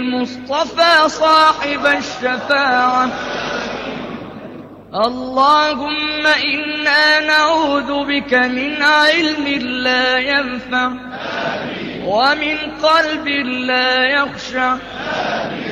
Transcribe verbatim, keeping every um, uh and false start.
المصطفى صاحب الشفاعة. اللهم إنا نعوذ بك من علم لا ينفع ومن قلب لا يخشع